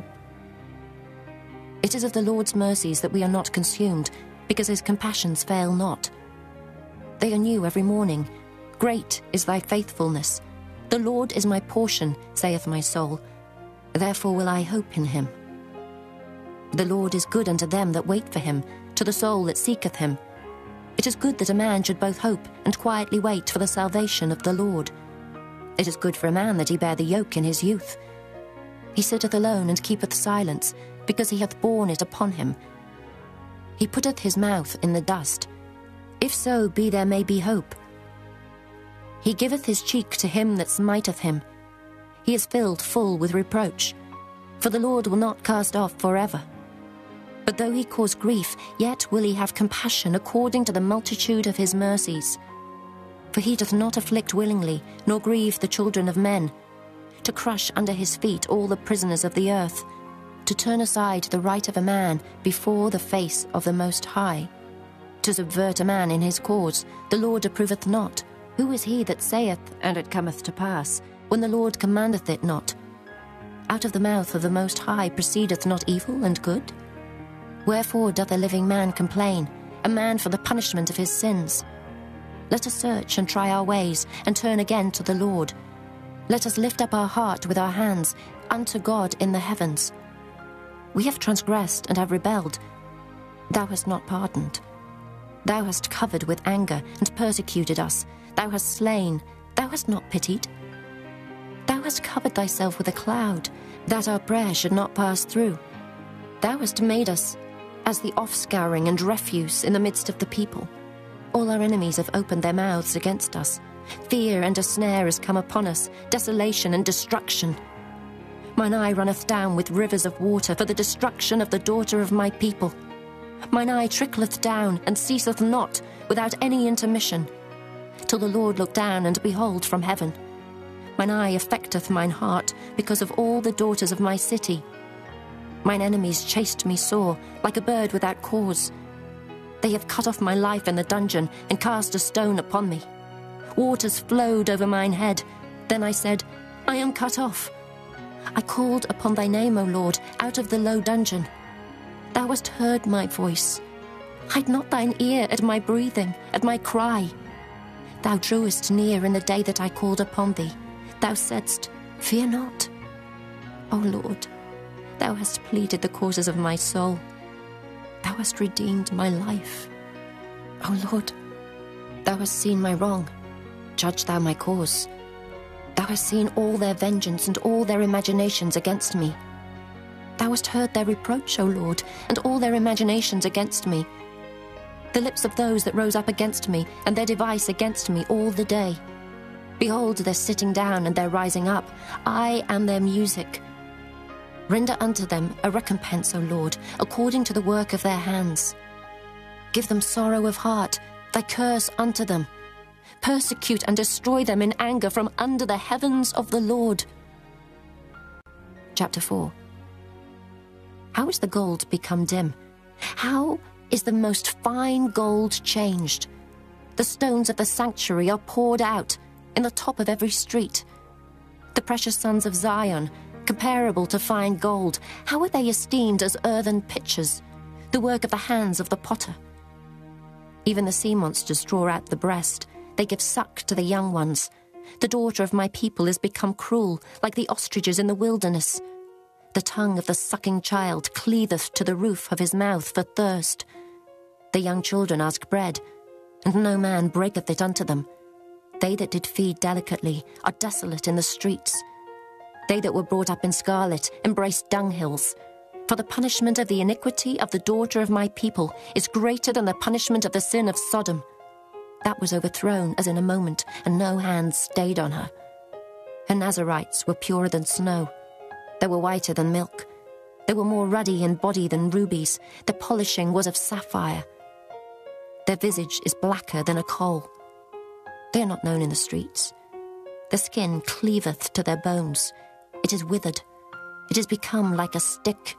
It is of the Lord's mercies that we are not consumed, because his compassions fail not. They are new every morning. Great is thy faithfulness. The Lord is my portion, saith my soul. Therefore will I hope in him. The Lord is good unto them that wait for him, to the soul that seeketh him. It is good that a man should both hope and quietly wait for the salvation of the Lord. It is good for a man that he bear the yoke in his youth. He sitteth alone and keepeth silence, because he hath borne it upon him. He putteth his mouth in the dust. If so be there may be hope. He giveth his cheek to him that smiteth him. He is filled full with reproach. For the Lord will not cast off forever. But though he cause grief, yet will he have compassion according to the multitude of his mercies. For he doth not afflict willingly, nor grieve the children of men, to crush under his feet all the prisoners of the earth, to turn aside the right of a man before the face of the Most High. To subvert a man in his cause, the Lord approveth not. Who is he that saith, and it cometh to pass, when the Lord commandeth it not? Out of the mouth of the Most High proceedeth not evil and good? Wherefore doth a living man complain, a man for the punishment of his sins? Let us search and try our ways, and turn again to the Lord. Let us lift up our heart with our hands unto God in the heavens. We have transgressed and have rebelled. Thou hast not pardoned. Thou hast covered with anger and persecuted us. Thou hast slain. Thou hast not pitied. Thou hast covered thyself with a cloud, that our prayer should not pass through. Thou hast made us as the offscouring and refuse in the midst of the people. All our enemies have opened their mouths against us. Fear and a snare is come upon us, desolation and destruction. Mine eye runneth down with rivers of water for the destruction of the daughter of my people. Mine eye trickleth down and ceaseth not without any intermission, till the Lord look down and behold from heaven. Mine eye affecteth mine heart because of all the daughters of my city. Mine enemies chased me sore, like a bird without cause. They have cut off my life in the dungeon and cast a stone upon me. Waters flowed over mine head. Then I said, I am cut off. I called upon thy name, O Lord, out of the low dungeon. Thou hast heard my voice. Hide not thine ear at my breathing, at my cry. Thou drewest near in the day that I called upon thee. Thou saidst, fear not. O Lord, thou hast pleaded the causes of my soul. Thou hast redeemed my life. O Lord, thou hast seen my wrong. Judge thou my cause. Thou hast seen all their vengeance and all their imaginations against me. Thou hast heard their reproach, O Lord, and all their imaginations against me. The lips of those that rose up against me, and their device against me all the day. Behold, their sitting down and their rising up. I am their music. Render unto them a recompense, O Lord, according to the work of their hands. Give them sorrow of heart, thy curse unto them. Persecute and destroy them in anger from under the heavens of the Lord. Chapter four. How is the gold become dim? How is the most fine gold changed? The stones of the sanctuary are poured out in the top of every street. The precious sons of Zion, comparable to fine gold, how are they esteemed as earthen pitchers, the work of the hands of the potter? Even the sea monsters draw out the breast. They give suck to the young ones. The daughter of my people is become cruel, like the ostriches in the wilderness. The tongue of the sucking child cleaveth to the roof of his mouth for thirst. The young children ask bread, and no man breaketh it unto them. They that did feed delicately are desolate in the streets. They that were brought up in scarlet embrace dunghills. For the punishment of the iniquity of the daughter of my people is greater than the punishment of the sin of Sodom. That was overthrown as in a moment, and no hand stayed on her. Her Nazarites were purer than snow. They were whiter than milk. They were more ruddy in body than rubies. Their polishing was of sapphire. Their visage is blacker than a coal. They are not known in the streets. Their skin cleaveth to their bones. It is withered. It is become like a stick.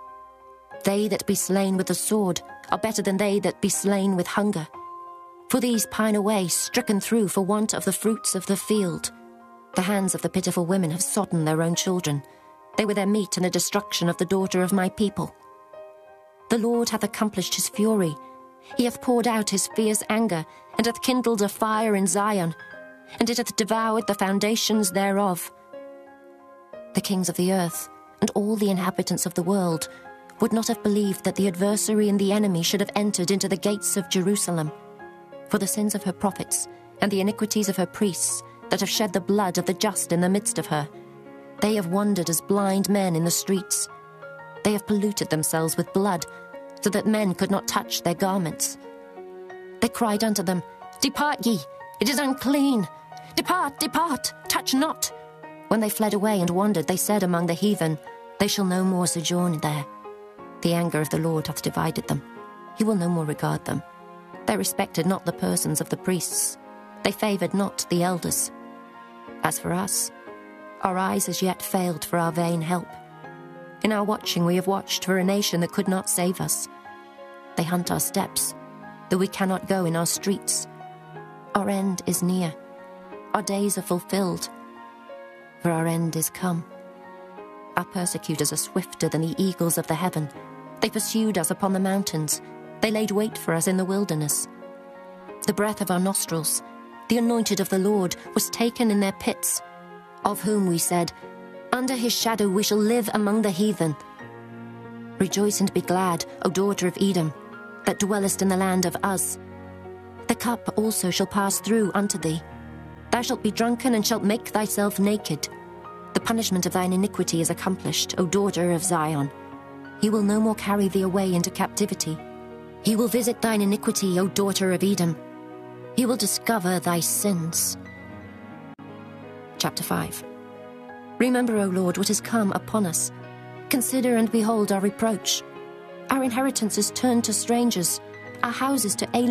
They that be slain with the sword are better than they that be slain with hunger. For these pine away, stricken through for want of the fruits of the field. The hands of the pitiful women have sodden their own children. They were their meat in the destruction of the daughter of my people. The Lord hath accomplished his fury. He hath poured out his fierce anger, and hath kindled a fire in Zion, and it hath devoured the foundations thereof. The kings of the earth, and all the inhabitants of the world, would not have believed that the adversary and the enemy should have entered into the gates of Jerusalem. For the sins of her prophets, and the iniquities of her priests, that have shed the blood of the just in the midst of her, they have wandered as blind men in the streets. They have polluted themselves with blood, so that men could not touch their garments. They cried unto them, Depart ye, it is unclean. Depart, depart, touch not. When they fled away and wandered, they said among the heathen, They shall no more sojourn there. The anger of the Lord hath divided them. He will no more regard them. They respected not the persons of the priests. They favoured not the elders. As for us, our eyes as yet failed for our vain help. In our watching we have watched for a nation that could not save us. They hunt our steps, though we cannot go in our streets. Our end is near. Our days are fulfilled, for our end is come. Our persecutors are swifter than the eagles of the heaven. They pursued us upon the mountains. They laid wait for us in the wilderness. The breath of our nostrils, the anointed of the Lord, was taken in their pits, of whom we said, Under his shadow we shall live among the heathen. Rejoice and be glad, O daughter of Edom. that dwellest in the land of Uz. The cup also shall pass through unto thee. Thou shalt be drunken, and shalt make thyself naked. The punishment of thine iniquity is accomplished, O daughter of Zion. He will no more carry thee away into captivity. He will visit thine iniquity, O daughter of Edom. He will discover thy sins. Chapter five. Remember, O Lord, what is come upon us. Consider and behold our reproach. Our inheritance is turned to strangers, our houses to aliens.